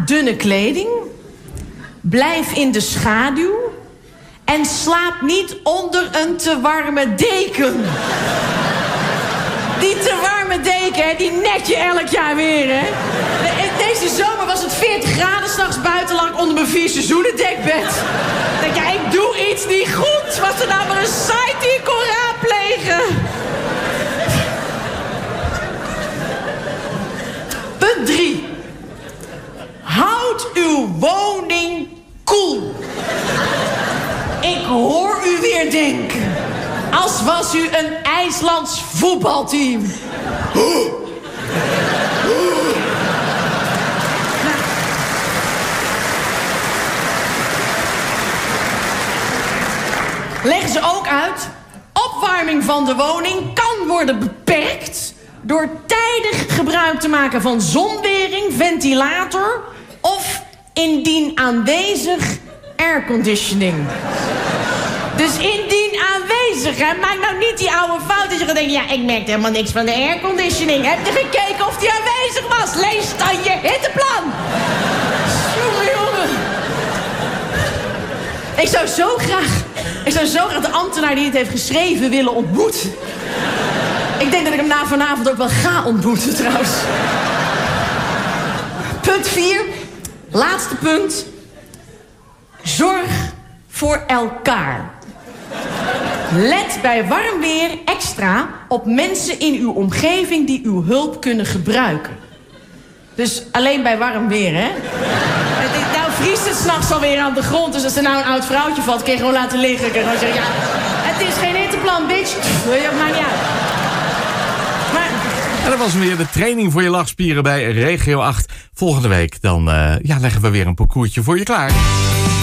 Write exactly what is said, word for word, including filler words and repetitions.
dunne kleding. Blijf in de schaduw. En slaap niet onder een te warme deken. Die te warme deken, hè, die net je elk jaar weer, hè. Deze zomer was het veertig graden, 's nachts buiten lag onder mijn vier seizoenen dekbed. Ik denk, ja, ik doe iets niet goed. Was er nou maar een site die ik kon raadplegen? Punt drie. Houd uw woning koel. Ik hoor u weer denken. Als was u een IJslands voetbalteam. Leggen ze ook uit. Opwarming van de woning kan worden beperkt door tijdig gebruik te maken van zonwering, ventilator of indien aanwezig airconditioning. Dus indien aanwezig, hè, maak nou niet die oude fout dat je gaat denken, ja, ik merk helemaal niks van de airconditioning. Heb je gekeken of die aanwezig was? Lees dan je hitteplan. Jongen, jongen. Ik zou zo graag, ik zou zo graag de ambtenaar die het heeft geschreven willen ontmoeten. Ik denk dat ik hem na vanavond ook wel ga ontmoeten, trouwens. Punt vier. Laatste punt. Zorg voor elkaar. Let bij warm weer extra op mensen in uw omgeving die uw hulp kunnen gebruiken. Dus alleen bij warm weer, hè? Nou vriest het 's nachts alweer aan de grond. Dus als er nou een oud vrouwtje valt, kun je gewoon laten liggen. Kun je gewoon zeggen, ja, het is geen hitteplan, bitch. Dat maakt niet uit. Maar... En dat was weer de training voor je lachspieren bij Regio acht. Volgende week dan uh, ja, leggen we weer een parcoursje voor je klaar.